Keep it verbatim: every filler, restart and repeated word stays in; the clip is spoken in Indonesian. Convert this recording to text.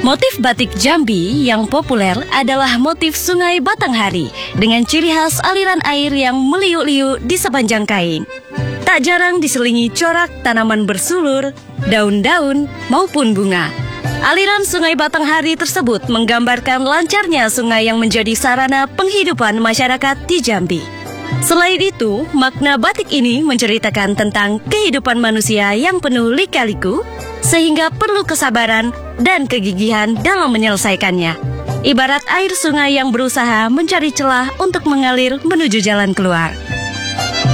Motif batik Jambi yang populer adalah motif Sungai Batanghari dengan ciri khas aliran air yang meliuk-liuk di sepanjang kain. Tak jarang diselingi corak tanaman bersulur, daun-daun, maupun bunga. Aliran Sungai Batanghari tersebut menggambarkan lancarnya sungai yang menjadi sarana penghidupan masyarakat di Jambi. Selain itu, makna batik ini menceritakan tentang kehidupan manusia yang penuh lika-liku, sehingga perlu kesabaran dan kegigihan dalam menyelesaikannya. Ibarat air sungai yang berusaha mencari celah untuk mengalir menuju jalan keluar.